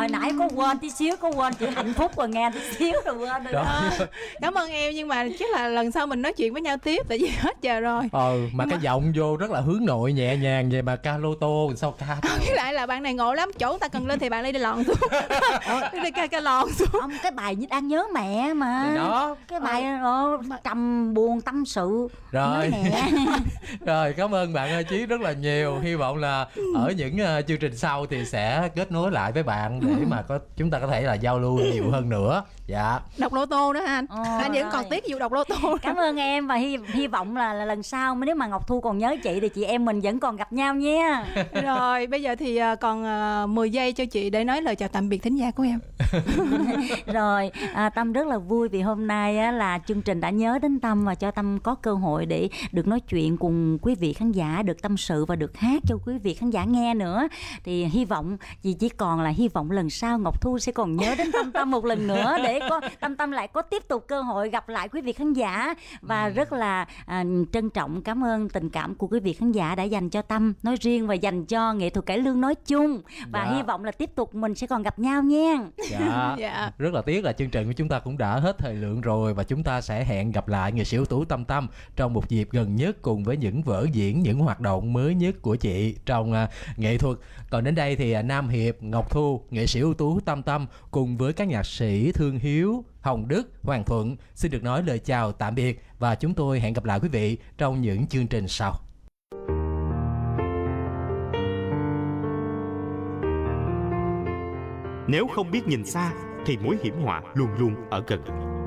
Hồi nãy có quên tí xíu, có quên chữ hạnh phúc rồi nghe tí xíu rồi quên rồi đó. Cảm ơn em, nhưng mà chắc là lần sau mình nói chuyện với nhau tiếp, tại vì hết giờ rồi. Mà cái giọng vô rất là hướng nội nhẹ nhàng vậy mà ca lô tô sao ca. Với lại là bạn này ngộ lắm, chỗ ta cần lên thì bạn đi lòn xuống. Đi ca lòn xuống. Không, cái bài như đang nhớ mẹ mà. Đó. Cái bài trầm buồn tâm sự. Rồi. Nhớ mẹ. Rồi, cảm ơn bạn Chí rất là nhiều. Hy vọng là ở những chương trình sau thì sẽ kết nối lại với bạn để mà chúng ta có thể là giao lưu nhiều hơn nữa. Dạ. Đọc lô tô đó anh. Anh vẫn còn tiếc vụ đọc lô tô. Cảm ơn em và hy vọng là lần sau nếu mà Ngọc Thu còn nhớ chị thì chị em mình vẫn còn gặp nhau nha. Rồi bây giờ thì còn 10 giây cho chị để nói lời chào tạm biệt thính giả của em. Rồi Tâm rất là vui vì hôm nay á, là chương trình đã nhớ đến Tâm và cho Tâm có cơ hội để được nói chuyện cùng quý vị khán giả, được tâm sự và được hát cho quý vị khán giả nghe nữa. Thì hy vọng chỉ còn là hy vọng lần sau Ngọc Thu sẽ còn nhớ đến Tâm một lần nữa để có Tâm lại có tiếp tục cơ hội gặp lại quý vị khán giả. Và rất là trân trọng cảm ơn tình cảm của quý vị khán giả đã dành cho Tâm nói riêng và dành cho nghệ thuật cải lương nói chung. Và hy vọng là tiếp tục mình sẽ còn gặp nhau nha. Dạ. Rất là tiếc là chương trình của chúng ta cũng đã hết thời lượng rồi, và chúng ta sẽ hẹn gặp lại nghệ sĩ ưu tú Tâm Tâm trong một dịp gần nhất cùng với những vở diễn, những hoạt động mới nhất của chị trong nghệ thuật. Còn đến đây thì Nam Hiệp, Ngọc Thu, nghệ sĩ ưu tú Tâm Tâm cùng với các nhạc sĩ Thương Hiếu, Hồng Đức, Hoàng Thuận xin được nói lời chào tạm biệt, và chúng tôi hẹn gặp lại quý vị trong những chương trình sau. Nếu không biết nhìn xa thì mối hiểm họa luôn luôn ở gần.